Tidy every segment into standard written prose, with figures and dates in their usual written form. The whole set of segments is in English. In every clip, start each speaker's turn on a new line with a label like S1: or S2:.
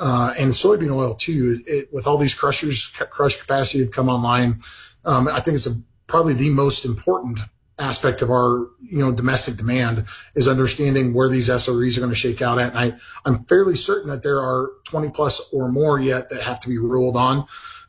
S1: and soybean oil too. With all these crush capacity that come online, I think it's probably the most important aspect of our, domestic demand is understanding where these SREs are going to shake out at. And I'm fairly certain that there are 20 plus or more yet that have to be ruled on.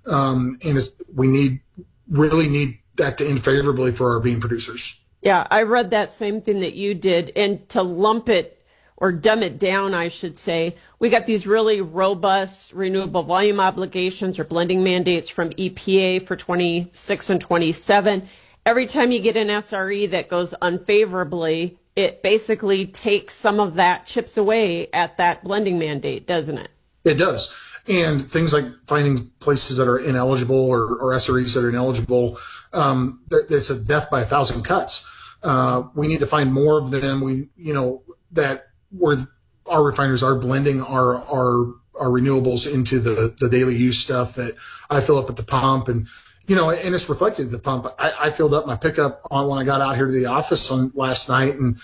S1: We really need that to end favorably for our bean producers.
S2: Yeah, I read that same thing that you did. And to lump it or dumb it down, I should say, we got these really robust renewable volume obligations or blending mandates from EPA for 26 and 27. Every time you get an SRE that goes unfavorably, it basically takes some of that, chips away at that blending mandate, doesn't it?
S1: It does. And things like finding places that are ineligible or SREs that are ineligible, it's a death by 1,000 cuts. We need to find more of them. That where our refiners are blending our renewables into the daily use stuff that I fill up at the pump, and it's reflected at the pump. I filled up my pickup on when I got out here to the office on last night, and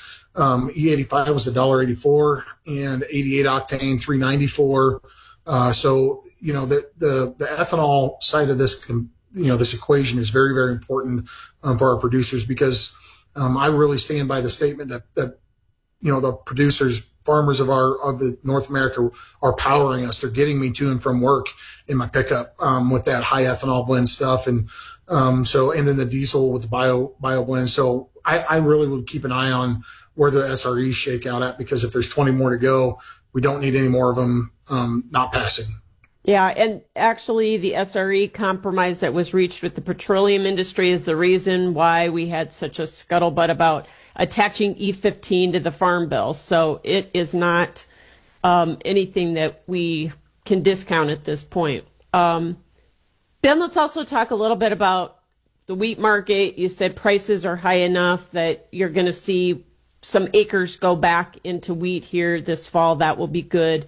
S1: E85 was $1.84 and 88 octane $3.94. So the ethanol side of this this equation is very, very important for our producers, because I really stand by the statement that the producers, farmers of the North America are powering us. They're getting me to and from work in my pickup with that high ethanol blend stuff, and then the diesel with the bio blend. So I really would keep an eye on where the SREs shake out at, because if there's 20 more to go, we don't need any more of them not passing.
S2: Yeah, and actually the SRE compromise that was reached with the petroleum industry is the reason why we had such a scuttlebutt about attaching E15 to the Farm Bill. So it is not anything that we can discount at this point. Ben, let's also talk a little bit about the wheat market. You said prices are high enough that you're going to see some acres go back into wheat here this fall. That will be good.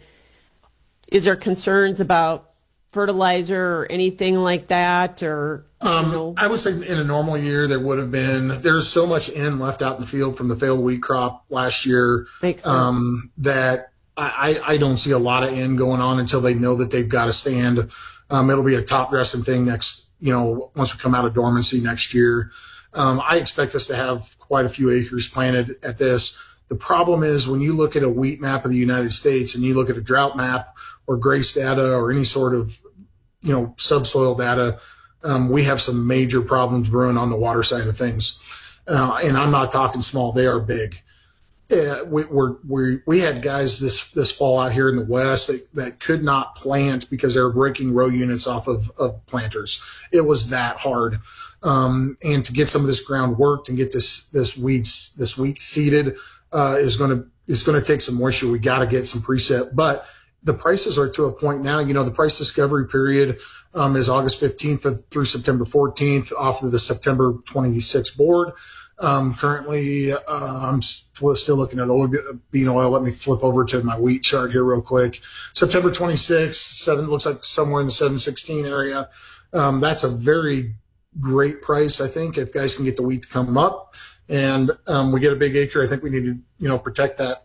S2: Is there concerns about fertilizer or anything like that? Or
S1: I would say in a normal year there would have been. There's so much N left out in the field from the failed wheat crop last year that I don't see a lot of N going on until they know that they've got to stand. It'll be a top dressing thing next. Once we come out of dormancy next year, I expect us to have quite a few acres planted at this. The problem is when you look at a wheat map of the United States and you look at a drought map or GRACE data or any sort of, subsoil data, we have some major problems brewing on the water side of things. And I'm not talking small, they are big. We had guys this fall out here in the West that could not plant because they were breaking row units off of planters. It was that hard. And to get some of this ground worked and get this wheat seeded, is going to take some moisture. We got to get some preset, but the prices are to a point now. The price discovery period is August 15th through September 14th off of the September 26th board. Currently, I'm still looking at bean oil. Let me flip over to my wheat chart here real quick. September 26th, looks like somewhere in the 716 area. That's a very great price, I think, if guys can get the wheat to come up. And we get a big acre. I think we need to, protect that.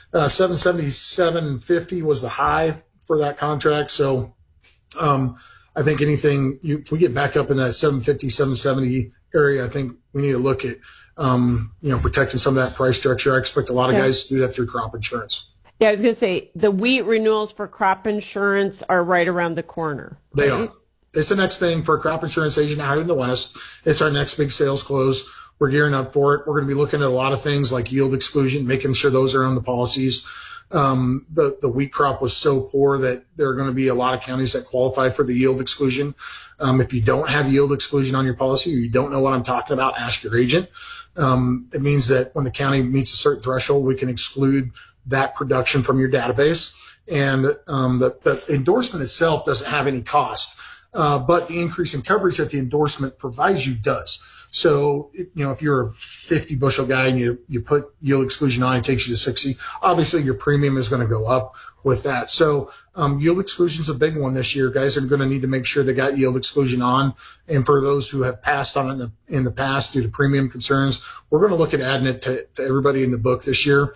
S1: 777.50 was the high for that contract. So I think if we get back up in that 750, 770 area, I think we need to look at, protecting some of that price structure. I expect a lot of guys to do that through crop insurance.
S2: Yeah, I was going to say the wheat renewals for crop insurance are right around the corner.
S1: They are. It's the next thing for a crop insurance agent out in the West. It's our next big sales close. We're gearing up for it. We're going to be looking at a lot of things like yield exclusion, making sure those are on the policies. The wheat crop was so poor that there are going to be a lot of counties that qualify for the yield exclusion. If you don't have yield exclusion on your policy or you don't know what I'm talking about, ask your agent. It means that when the county meets a certain threshold, we can exclude that production from your database. And the endorsement itself doesn't have any cost, but the increase in coverage that the endorsement provides you does. So, if you're a 50 bushel guy and you put yield exclusion on, it takes you to 60. Obviously, your premium is going to go up with that. So, yield exclusion is a big one this year. Guys are going to need to make sure they got yield exclusion on. And for those who have passed on it in the past due to premium concerns, we're going to look at adding it to everybody in the book this year.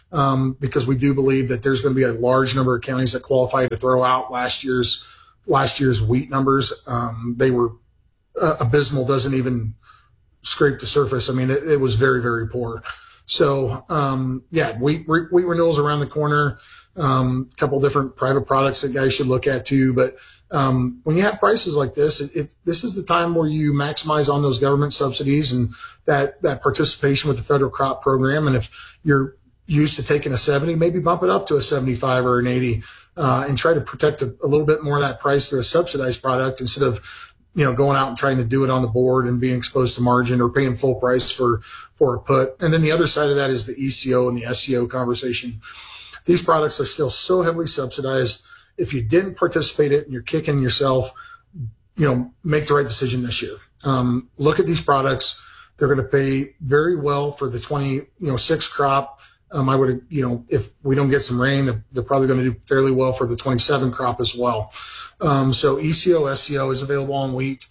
S1: because we do believe that there's going to be a large number of counties that qualify to throw out last year's wheat numbers. They were abysmal, doesn't even scrape the surface. I mean, it was very, very poor. So, wheat renewals around the corner. A couple different private products that guys should look at too. But when you have prices like this, this is the time where you maximize on those government subsidies and that participation with the federal crop program. And if you're used to taking a 70, maybe bump it up to a 75 or an 80, and try to protect a little bit more of that price through a subsidized product instead of, going out and trying to do it on the board and being exposed to margin or paying full price for a put. And then the other side of that is the ECO and the SEO conversation. These products are still so heavily subsidized. If you didn't participate in it and you're kicking yourself, make the right decision this year. Look at these products. They're going to pay very well for the 26 crop. I would, if we don't get some rain, they're probably going to do fairly well for the 27 crop as well. So ECO, SEO is available on wheat.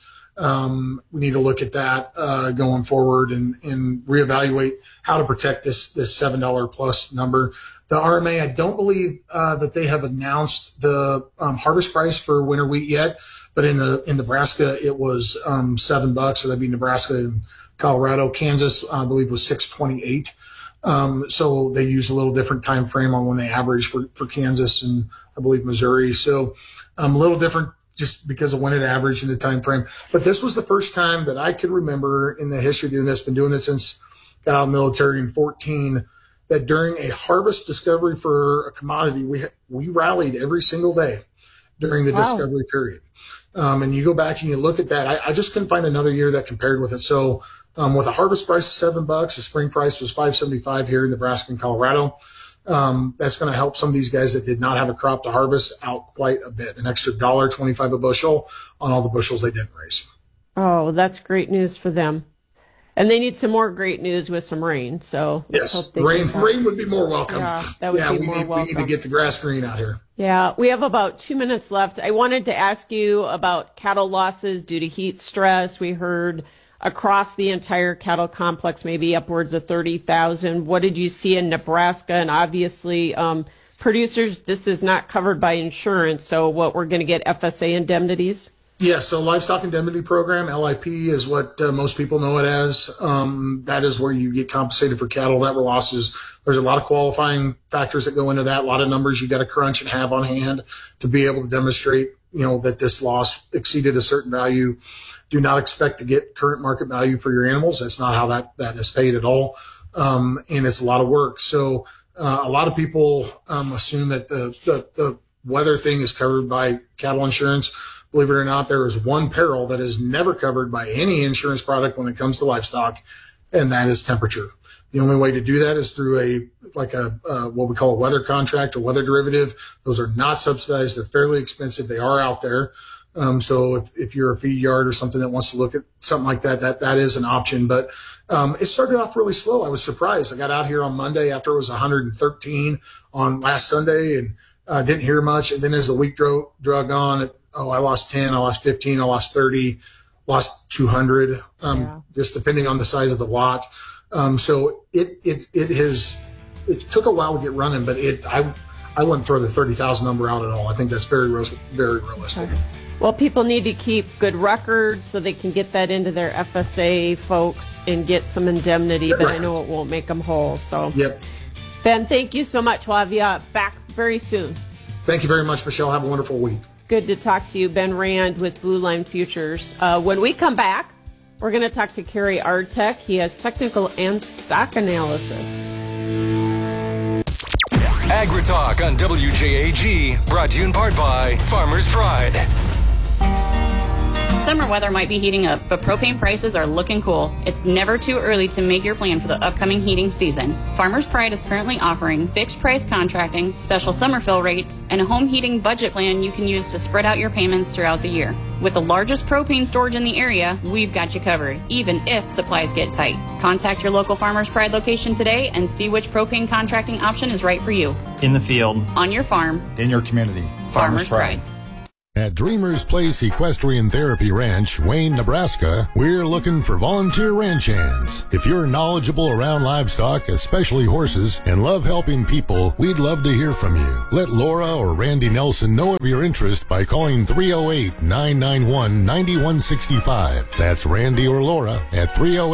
S1: We need to look at that going forward and reevaluate how to protect this $7 plus number. The RMA, I don't believe that they have announced the harvest price for winter wheat yet, but in Nebraska it was $7, so that'd be Nebraska and Colorado. Kansas, I believe, was $6.28. So they use a little different time frame on when they average for Kansas and I believe Missouri. So a little different just because of when it averaged in the time frame. But this was the first time that I could remember in the history of doing this, been doing this since got out of the military in 14, that during a harvest discovery for a commodity, we rallied every single day during the discovery period. And you go back and you look at that. I just couldn't find another year that compared with it. So with a harvest price of $7, the spring price was $5.75 here in Nebraska and Colorado. That's going to help some of these guys that did not have a crop to harvest out quite a bit, an extra $1.25 a bushel on all the bushels they didn't raise.
S2: Oh, that's great news for them. And they need some more great news with some rain. So
S1: yes, rain would be more welcome.
S2: Yeah, that would be more welcome.
S1: We need to get the grass green out here.
S2: Yeah, we have about 2 minutes left. I wanted to ask you about cattle losses due to heat stress. We heard across the entire cattle complex, maybe upwards of 30,000. What did you see in Nebraska? And obviously, producers, this is not covered by insurance. So what, we're going to get FSA indemnities?
S1: Yeah, so Livestock Indemnity Program, LIP, is what most people know it as. That is where you get compensated for cattle that were losses. There's a lot of qualifying factors that go into that, a lot of numbers you got to crunch and have on hand to be able to demonstrate, that this loss exceeded a certain value. Do not expect to get current market value for your animals. That's not how that is paid at all. And it's a lot of work. So a lot of people assume that the weather thing is covered by cattle insurance. Believe it or not, there is one peril that is never covered by any insurance product when it comes to livestock, and that is temperature. The only way to do that is through what we call a weather contract or weather derivative. Those are not subsidized. They're fairly expensive. They are out there. So if you're a feed yard or something that wants to look at something like that is an option. But it started off really slow. I was surprised. I got out here on Monday after it was 113 on last Sunday and didn't hear much. And then as the week drug on, I lost 10, I lost 15, I lost 30, lost 200, just depending on the size of the lot. So it took a while to get running, but I wouldn't throw the 30,000 number out at all. I think that's very realistic.
S2: Okay. Well, people need to keep good records so they can get that into their FSA folks and get some indemnity, but I know it won't make them whole. So,
S1: yep.
S2: Ben, thank you so much. We'll have you back very soon.
S1: Thank you very much, Michelle. Have a wonderful week.
S2: Good to talk to you, Ben Rand with Blue Line Futures. When we come back, we're going to talk to Kerry Ardtech. He has technical and stock analysis.
S3: AgriTalk on WJAG, brought to you in part by Farmers Pride.
S4: Summer weather might be heating up, but propane prices are looking cool. It's never too early to make your plan for the upcoming heating season. Farmers Pride is currently offering fixed price contracting, special summer fill rates, and a home heating budget plan you can use to spread out your payments throughout the year. With the largest propane storage in the area, we've got you covered, even if supplies get tight. Contact your local Farmers Pride location today and see which propane contracting option is right for you.
S5: In the field,
S4: on your farm,
S6: in your community.
S4: Farmers Pride.
S5: At Dreamers Place Equestrian Therapy Ranch, Wayne, Nebraska, we're looking for volunteer ranch hands. If you're knowledgeable around livestock, especially horses, and love helping people, we'd love to hear from you. Let Laura or Randy Nelson know of your interest by calling 308-991-9165. That's Randy or Laura at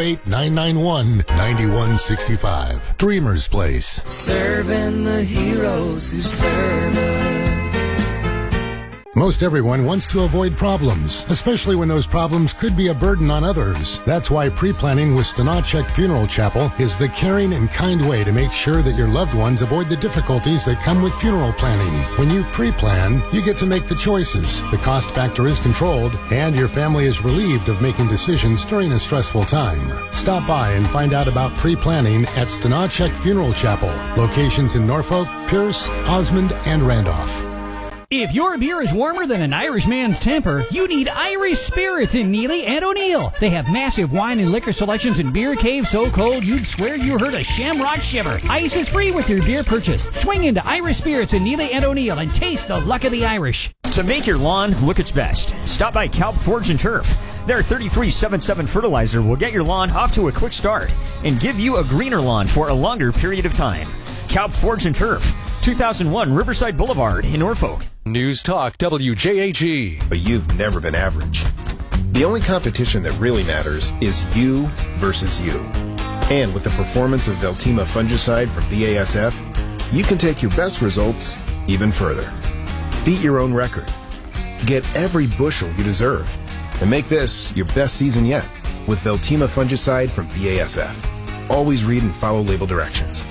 S5: 308-991-9165. Dreamers Place.
S6: Serving the heroes who serve us.
S5: Most everyone wants to avoid problems, especially when those problems could be a burden on others. That's why pre-planning with Stanachek Funeral Chapel is the caring and kind way to make sure that your loved ones avoid the difficulties that come with funeral planning. When you pre-plan, you get to make the choices, the cost factor is controlled, and your family is relieved of making decisions during a stressful time. Stop by and find out about pre-planning at Stanachek Funeral Chapel. Locations in Norfolk, Pierce, Osmond, and Randolph.
S7: If your beer is warmer than an Irishman's temper, you need Irish Spirits in Neely and O'Neill. They have massive wine and liquor selections and beer caves so cold you'd swear you heard a shamrock shiver. Ice is free with your beer purchase. Swing into Irish Spirits in Neely and O'Neill and taste the luck of the Irish.
S8: To make your lawn look its best, stop by Kalb Forge and Turf. Their 3377 fertilizer will get your lawn off to a quick start and give you a greener lawn for a longer period of time. Kalb Forge and Turf, 2001 Riverside Boulevard in Norfolk.
S3: News Talk WJAG.
S9: But you've never been average. The only competition that really matters is you versus you. And with the performance of Veltima fungicide from BASF, you can take your best results even further. Beat your own record. Get every bushel you deserve. And make this your best season yet with Veltima fungicide from BASF. Always read and follow label directions.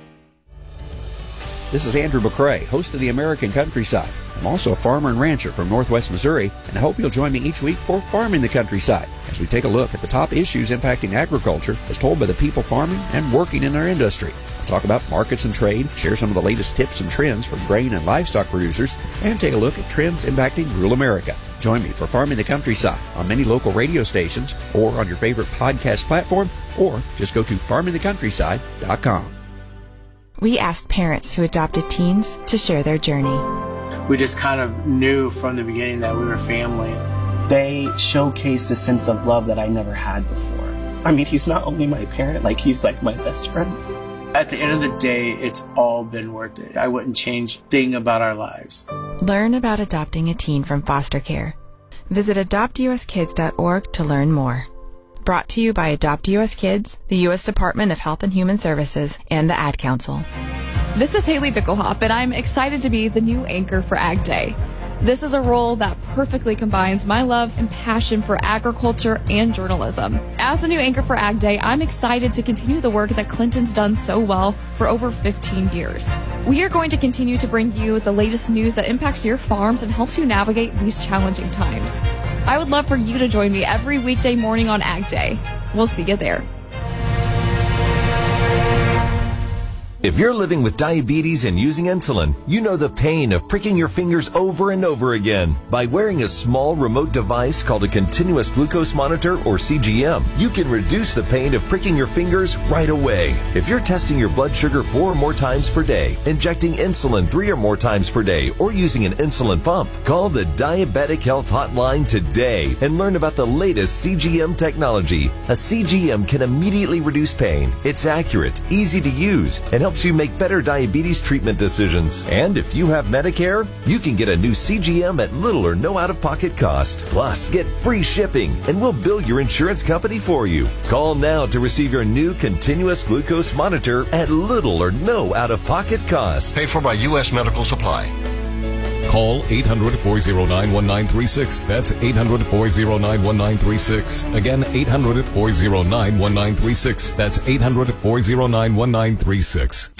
S10: This is Andrew McCrae, host of the American Countryside. I'm also a farmer and rancher from Northwest Missouri, and I hope you'll join me each week for Farming the Countryside as we take a look at the top issues impacting agriculture as told by the people farming and working in our industry. We'll talk about markets and trade, share some of the latest tips and trends from grain and livestock producers, and take a look at trends impacting rural America. Join me for Farming the Countryside on many local radio stations or on your favorite podcast platform, or just go to farmingthecountryside.com.
S11: We asked parents who adopted teens to share their journey.
S12: We just kind of knew from the beginning that we were family.
S13: They showcased a sense of love that I never had before. I mean, he's not only my parent, he's like my best friend.
S12: At the end of the day, it's all been worth it. I wouldn't change a thing about our lives.
S11: Learn about adopting a teen from foster care. Visit adoptuskids.org to learn more. Brought to you by Adopt U.S. Kids, the U.S. Department of Health and Human Services, and the Ad Council.
S14: This is Haley Bickelhop, and I'm excited to be the new anchor for Ag Day. This is a role that perfectly combines my love and passion for agriculture and journalism. As the new anchor for Ag Day, I'm excited to continue the work that Clinton's done so well for over 15 years. We are going to continue to bring you the latest news that impacts your farms and helps you navigate these challenging times. I would love for you to join me every weekday morning on Ag Day. We'll see you there.
S15: If you're living with diabetes and using insulin, you know the pain of pricking your fingers over and over again. By wearing a small remote device called a continuous glucose monitor, or CGM, you can reduce the pain of pricking your fingers right away. If you're testing your blood sugar 4 or more times per day, injecting insulin 3 or more times per day, or using an insulin pump, call the Diabetic Health Hotline today and learn about the latest CGM technology. A CGM can immediately reduce pain. It's accurate, easy to use, and helps you make better diabetes treatment decisions. And if you have Medicare, you can get a new CGM at little or no out-of-pocket cost. Plus, get free shipping, and we'll bill your insurance company for you. Call now to receive your new continuous glucose monitor at little or no out-of-pocket cost.
S16: Paid for by U.S. Medical Supply.
S17: Call 800-409-1936. That's 800-409-1936. Again, 800-409-1936. That's 800-409-1936.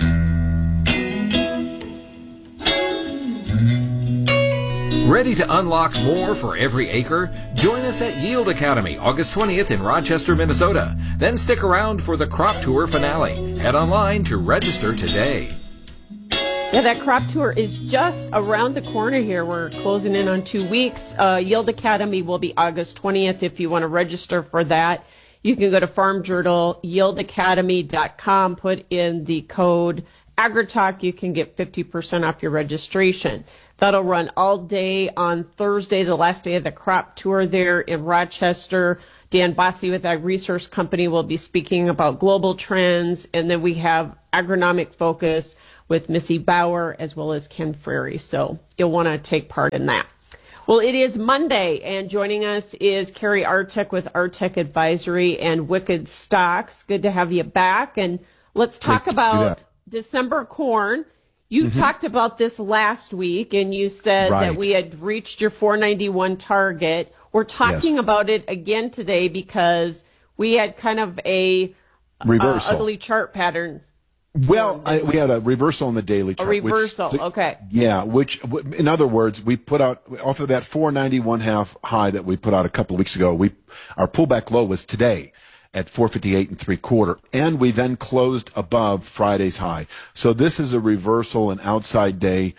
S18: Ready to unlock more for every acre? Join us at Yield Academy, August 20th in Rochester, Minnesota. Then stick around for the crop tour finale. Head online to register today.
S2: Yeah, that crop tour is just around the corner here. We're closing in on 2 weeks. Yield Academy will be August 20th. If you want to register for that, you can go to Farm Journal, yieldacademy.com, put in the code AgriTalk. You can get 50% off your registration. That'll run all day on Thursday, the last day of the crop tour there in Rochester. Dan Bossi with Ag Resource Company will be speaking about global trends. And then we have Agronomic Focus with Missy Bauer as well as Ken Frary. So you'll want to take part in that. Well, it is Monday, and joining us is Carrie Artek with Artek Advisory and Wicked Stocks. Good to have you back. And let's talk about December corn. You talked about this last week, and you said that we had reached your 491 target. We're talking about it again today because we had kind of a ugly chart pattern.
S17: Well, we had a reversal on the daily chart.
S2: A reversal, okay.
S17: Yeah, which, in other words, we put out, off of that 491.5 high that we put out a couple of weeks ago, our pullback low was today at 458 3/4, and we then closed above Friday's high. So this is a reversal, an outside day,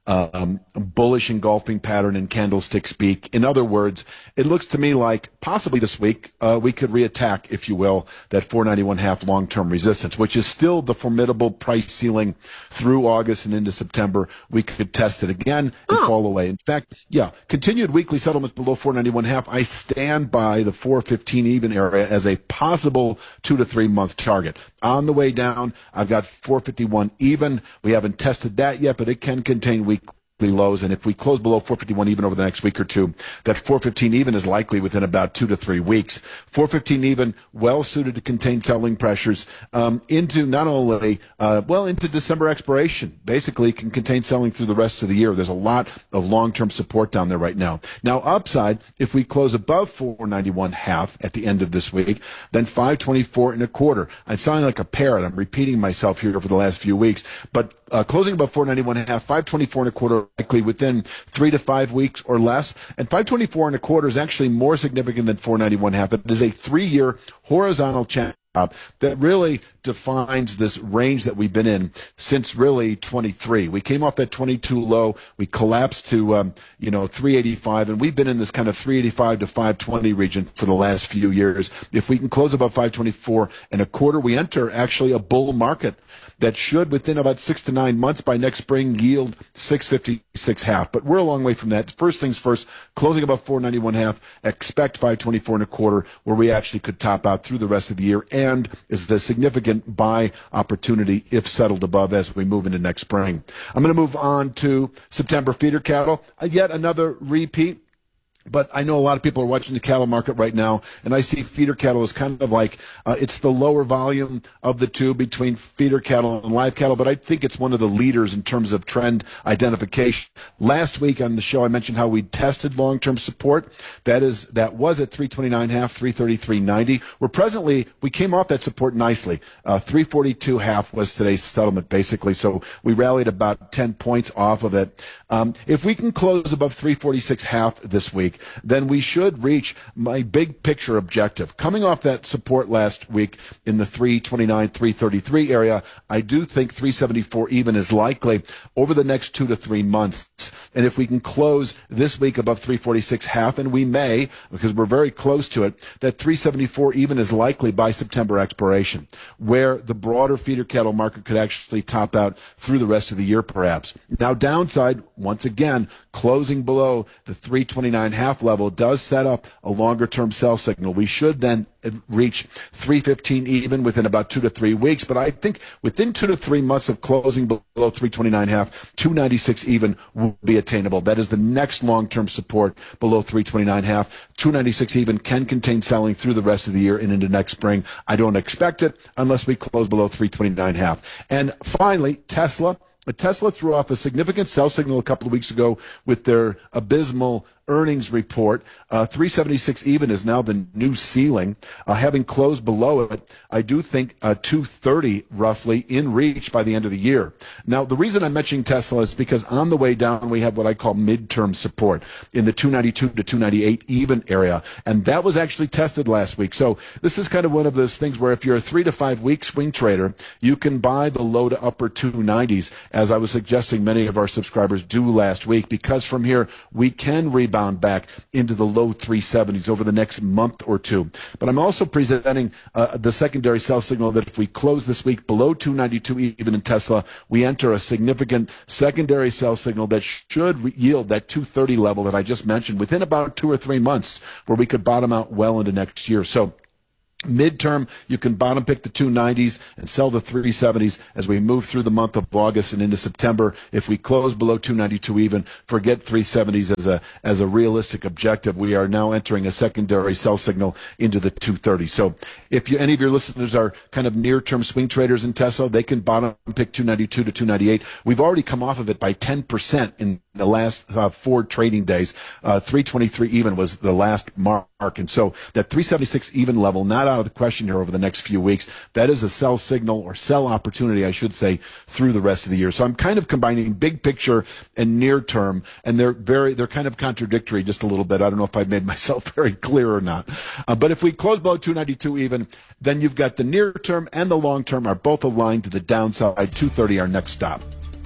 S17: bullish engulfing pattern in candlestick speak. In other words, it looks to me like possibly this week we could reattack, if you will, that 491.5 long-term resistance, which is still the formidable price ceiling through August and into September. We could test it again and fall away. In fact, continued weekly settlements below 491.5. I stand by the 415 even area as a possible 2 to 3 month target. On the way down, I've got 451 even. We haven't tested that yet, but it can contain weekly lows, and if we close below 451 even over the next week or two, that 415 even is likely within about 2 to 3 weeks. 415 even, well suited to contain selling pressures into not only into December expiration. Basically, can contain selling through the rest of the year. There's a lot of long-term support down there right now. Now, upside, if we close above 491.5 at the end of this week, then 524 1/4. I'm sounding like a parrot. I'm repeating myself here for the last few weeks, but closing above 491.5, 524 1/4 likely within 3 to 5 weeks or less. And 524 1/4 is actually more significant than 491.5. It is a 3-year horizontal channel that really defines this range that we've been in since really 23. We came off that 22 low. We collapsed to 385, and we've been in this kind of 385 to 520 region for the last few years. If we can close above 524 1/4, we enter actually a bull market that should, within about 6 to 9 months by next spring, yield 656.5. But we're a long way from that. First things first, closing above 491.5, expect 524 1/4, where we actually could top out through the rest of the year, and is a significant buy opportunity if settled above as we move into next spring. I'm going to move on to September feeder cattle. Yet another repeat. But I know a lot of people are watching the cattle market right now, and I see feeder cattle as kind of like it's the lower volume of the two between feeder cattle and live cattle, but I think it's one of the leaders in terms of trend identification. Last week on the show, I mentioned how we tested long-term support. That was at 329.5, 333.90. We came off that support nicely. 342.5 was today's settlement, basically, so we rallied about 10 points off of it. If we can close above 346.5 this week, then we should reach my big picture objective. Coming off that support last week in the 329, 333 area, I do think 374 even is likely over the next 2 to 3 months. And if we can close this week above 346.5, and we may, because we're very close to it, that 374 even is likely by September expiration, where the broader feeder cattle market could actually top out through the rest of the year, perhaps. Now, downside, once again, closing below the 329.5 level does set up a longer-term sell signal. We should then reach 315 even within about 2 to 3 weeks, but I think within 2 to 3 months of closing below 329.5, 296 even will be attainable. That is the next long-term support below 329.5. 296 even can contain selling through the rest of the year and into next spring. I don't expect it unless we close below 329.5. And finally, Tesla. Tesla threw off a significant sell signal a couple of weeks ago with their abysmal earnings report. 376 even is now the new ceiling. Having closed below it, I do think 230 roughly in reach by the end of the year. Now, the reason I'm mentioning Tesla is because on the way down, we have what I call midterm support in the 292 to 298 even area. And that was actually tested last week. So this is kind of one of those things where if you're a 3 to 5 week swing trader, you can buy the low to upper 290s as I was suggesting many of our subscribers do last week, because from here we can rebound back into the low 370s over the next month or two. But I'm also presenting the secondary sell signal that if we close this week below 292 even in Tesla, we enter a significant secondary sell signal that should yield that 230 level that I just mentioned within about 2 or 3 months, where we could bottom out well into next year. So midterm, you can bottom pick the 290s and sell the 370s as we move through the month of August and into September. If we close below 292 even, forget 370s as a realistic objective. We are now entering a secondary sell signal into the 230s. So if any of your listeners are kind of near-term swing traders in Tesla, they can bottom pick 292 to 298. We've already come off of it by 10% in the last 4 trading days. 323 even was the last mark. And so that 376 even level, not out of the question here over the next few weeks. That is a sell signal, or sell opportunity, I should say, through the rest of the year. So I'm kind of combining big picture and near term, and they're kind of contradictory just a little bit. I don't know if I've made myself very clear or not. But if we close below 292 even, then you've got the near term and the long term are both aligned to the downside. 230 our next stop.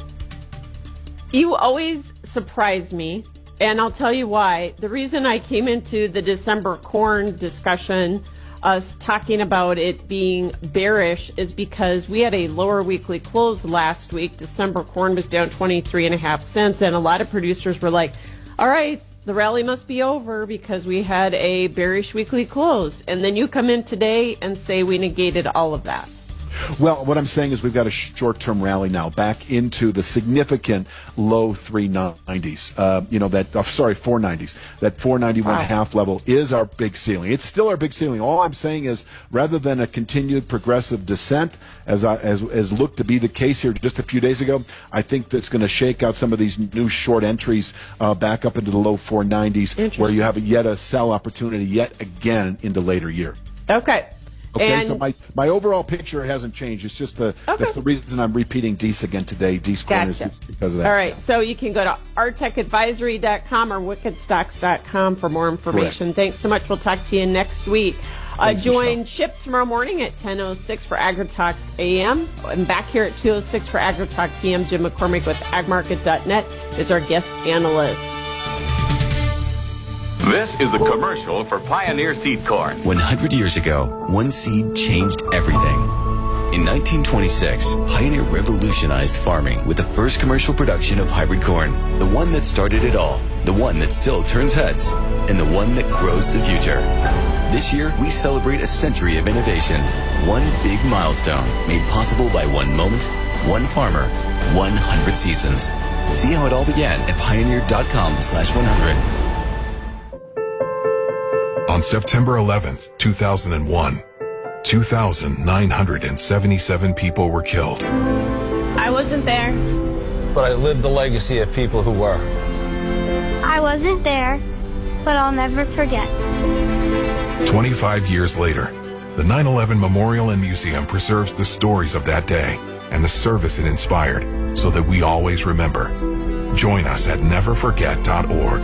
S2: You always surprise me, and I'll tell you why. The reason I came into the December corn discussion, us talking about it being bearish, is because we had a lower weekly close last week. December corn was down 23.5 cents, and a lot of producers were like, all right, the rally must be over because we had a bearish weekly close. And then you come in today and say we negated all of that.
S17: Well, what I'm saying is we've got a short-term rally now back into the significant low 390s. 490s. That 491.5 level is our big ceiling. It's still our big ceiling. All I'm saying is, rather than a continued progressive descent, as looked to be the case here just a few days ago, I think that's going to shake out some of these new short entries back up into the low 490s, where you have yet a sell opportunity yet again into later year.
S2: Okay.
S17: Okay, so my overall picture hasn't changed. It's just that's the reason I'm repeating Dees again today. Dees Corn is because of that.
S2: All right, so you can go to artechadvisory.com or wickedstocks.com for more information.
S17: Correct.
S2: Thanks so much. We'll talk to you next week. Join Chip tomorrow morning at 10:06 for AgriTalk AM. And back here at 2:06 for AgriTalk PM, Jim McCormick with agmarket.net is our guest analyst.
S19: This is the commercial for Pioneer Seed Corn.
S20: 100 years ago, one seed changed everything. In 1926, Pioneer revolutionized farming with the first commercial production of hybrid corn. The one that started it all, the one that still turns heads, and the one that grows the future. This year, we celebrate a century of innovation. One big milestone made possible by one moment, one farmer, 100 seasons. See how it all began at pioneer.com/100.
S21: On September 11th, 2001, 2,977 people were killed.
S22: I wasn't there.
S23: But I lived the legacy of people who were.
S22: I wasn't there, but I'll never forget.
S21: 25 years later, the 9/11 Memorial and Museum preserves the stories of that day and the service it inspired so that we always remember. Join us at neverforget.org.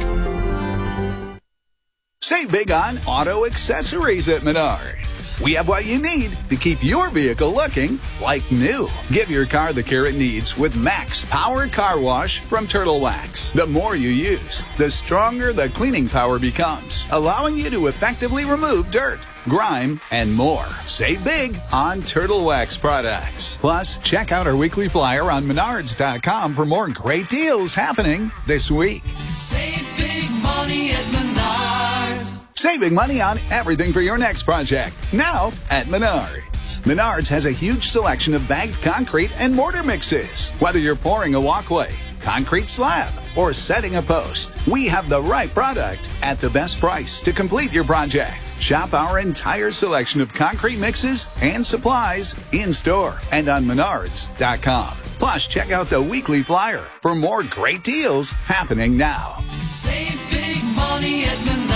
S24: Save big on auto accessories at Menards. We have what you need to keep your vehicle looking like new. Give your car the care it needs with Max Power Car Wash from Turtle Wax. The more you use, the stronger the cleaning power becomes, allowing you to effectively remove dirt, grime, and more. Save big on Turtle Wax products. Plus, check out our weekly flyer on Menards.com for more great deals happening this week.
S6: Save big money at Menards.
S24: Saving money on everything for your next project. Now at Menards. Menards has a huge selection of bagged concrete and mortar mixes. Whether you're pouring a walkway, concrete slab, or setting a post, we have the right product at the best price to complete your project. Shop our entire selection of concrete mixes and supplies in-store and on Menards.com. Plus, check out the weekly flyer for more great deals happening now.
S6: Save big money at Menards.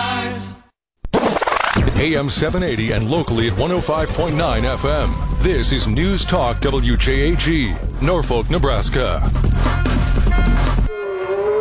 S3: AM 780 and locally at 105.9 FM. This is News Talk WJAG, Norfolk, Nebraska.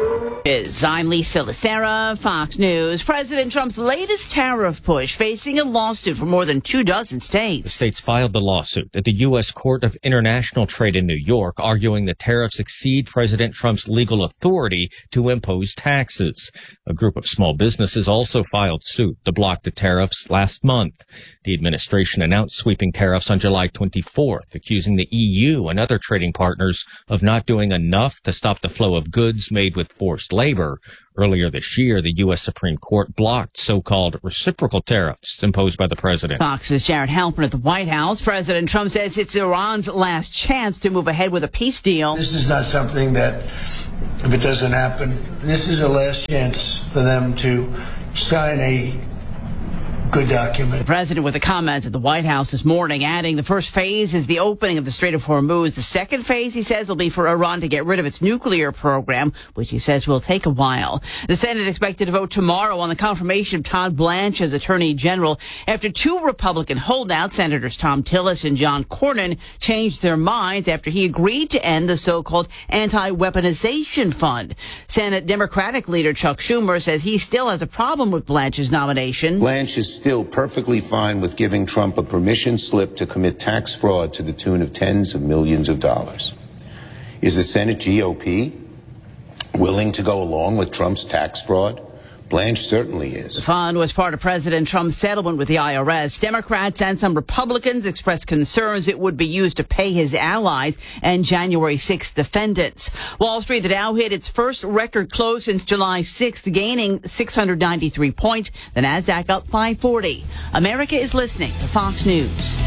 S1: I'm Lisa Lacera, Fox News. President Trump's latest tariff push facing a lawsuit from more than 24 states.
S4: The states filed the lawsuit at the U.S. Court of International Trade in New York, arguing the tariffs exceed President Trump's legal authority to impose taxes. A group of small businesses also filed suit to block the tariffs last month. The administration announced sweeping tariffs on July 24th, accusing the EU and other trading partners of not doing enough to stop the flow of goods made with forced labor. Earlier this year, the U.S. Supreme Court blocked so-called reciprocal tariffs imposed by the president.
S1: Fox's Jared Halpern at the White House. President Trump says it's Iran's last chance to move ahead with a peace deal.
S5: This is not something that, if it doesn't happen, this is a last chance for them to sign a good document.
S1: The president with the comments at the White House this morning, adding the first phase is the opening of the Strait of Hormuz. The second phase, he says, will be for Iran to get rid of its nuclear program, which he says will take a while. The Senate expected to vote tomorrow on the confirmation of Todd Blanche as Attorney General after two Republican holdouts, Senators Tom Tillis and John Cornyn, changed their minds after he agreed to end the so-called anti-weaponization fund. Senate Democratic leader Chuck Schumer says he still has a problem with Blanche's nomination.
S7: Blanche is still perfectly fine with giving Trump a permission slip to commit tax fraud to the tune of tens of millions of dollars. Is the Senate GOP willing to go along with Trump's tax fraud? Blanche certainly is.
S1: The fund was part of President Trump's settlement with the IRS. Democrats and some Republicans expressed concerns it would be used to pay his allies and January 6th defendants. Wall Street, the Dow hit its first record close since July 6th, gaining 693 points. The Nasdaq up 540. America is listening to Fox News.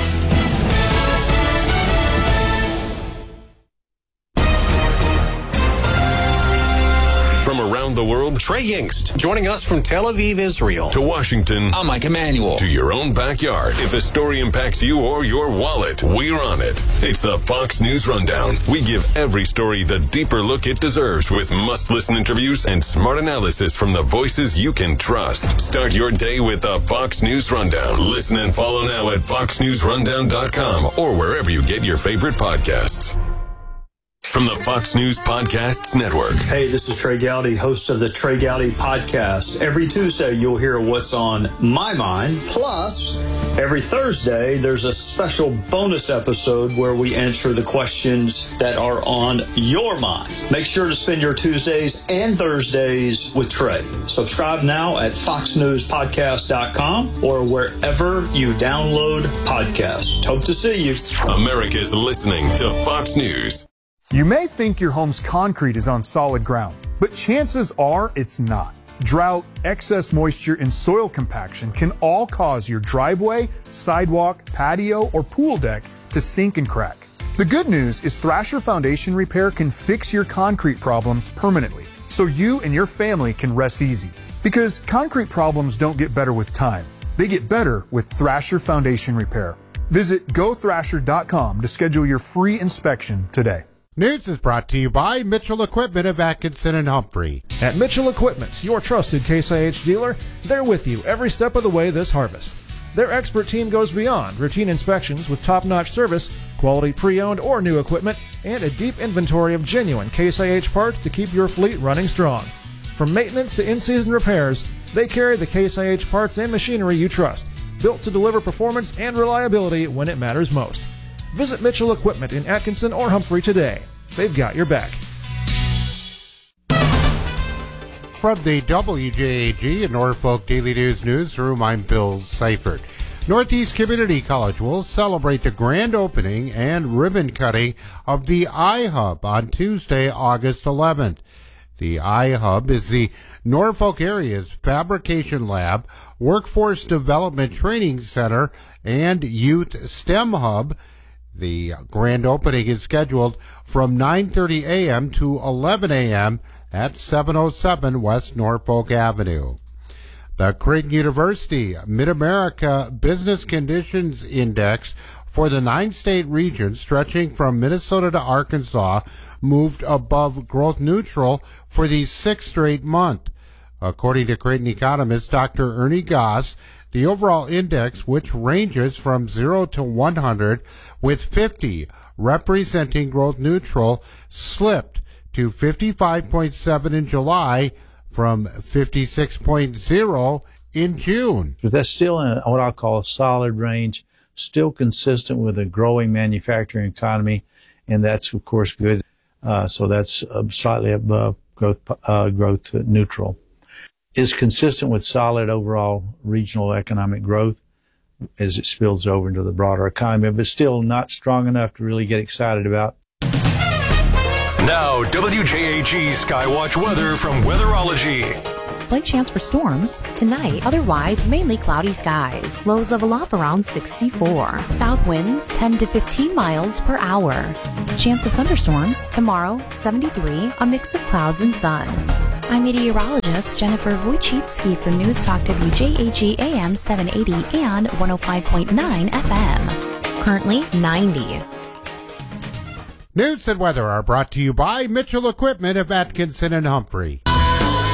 S25: From around the world, Trey Yingst, joining us from Tel Aviv, Israel.
S3: To Washington.
S25: I'm Mike Emanuel.
S3: To your own backyard. If a story impacts you or your wallet, we're on it. It's the Fox News Rundown. We give every story the deeper look it deserves with must-listen interviews and smart analysis from the voices you can trust. Start your day with the Fox News Rundown. Listen and follow now at foxnewsrundown.com or wherever you get your favorite podcasts. From the Fox News Podcasts Network.
S26: Hey, this is Trey Gowdy, host of the Trey Gowdy Podcast. Every Tuesday, you'll hear what's on my mind. Plus, every Thursday, there's a special bonus episode where we answer the questions that are on your mind. Make sure to spend your Tuesdays and Thursdays with Trey. Subscribe now at foxnewspodcast.com or wherever you download podcasts. Hope to see you.
S3: America's listening to Fox News.
S27: You may think your home's concrete is on solid ground, but chances are it's not. Drought, excess moisture, and soil compaction can all cause your driveway, sidewalk, patio, or pool deck to sink and crack. The good news is Thrasher Foundation Repair can fix your concrete problems permanently, so you and your family can rest easy. Because concrete problems don't get better with time. They get better with Thrasher Foundation Repair. Visit gothrasher.com to schedule your free inspection today.
S28: News is brought to you by Mitchell Equipment of Atkinson and Humphrey.
S29: At Mitchell Equipment, your trusted Case IH dealer, they're with you every step of the way this harvest. Their expert team goes beyond routine inspections with top-notch service, quality pre-owned or new equipment, and a deep inventory of genuine Case IH parts to keep your fleet running strong. From maintenance to in-season repairs, they carry the Case IH parts and machinery you trust, built to deliver performance and reliability when it matters most. Visit Mitchell Equipment in Atkinson or Humphrey today. They've got your back.
S28: From the WJAG and Norfolk Daily News Newsroom, I'm Bill Seifert. Northeast Community College will celebrate the grand opening and ribbon cutting of the iHub on Tuesday, August 11th. The iHub is the Norfolk area's fabrication lab, workforce development training center, and youth STEM hub. The grand opening is scheduled from 9:30 a.m. to 11 a.m. at 707 West Norfolk Avenue. The Creighton University Mid-America Business Conditions Index for the 9-state region stretching from Minnesota to Arkansas moved above growth neutral for the 6th straight month. According to Creighton economist Dr. Ernie Goss, the overall index, which ranges from 0 to 100, with 50 representing growth neutral, slipped to 55.7 in July from 56.0 in June.
S8: But that's still in what I'll call a solid range, still consistent with a growing manufacturing economy, and that's, of course, good. So that's slightly above growth neutral. Is consistent with solid overall regional economic growth as it spills over into the broader economy, but still not strong enough to really get excited about.
S9: Now, WJAG Skywatch weather from Weatherology.
S10: Slight chance for storms tonight. Otherwise, mainly cloudy skies. Lows level off around 64. South winds 10 to 15 miles per hour. Chance of thunderstorms tomorrow, 73. A mix of clouds and sun. I'm meteorologist Jennifer Wojcicki for News Talk WJAG AM 780 and 105.9 FM. Currently 90.
S28: News and weather are brought to you by Mitchell Equipment of Atkinson and Humphrey.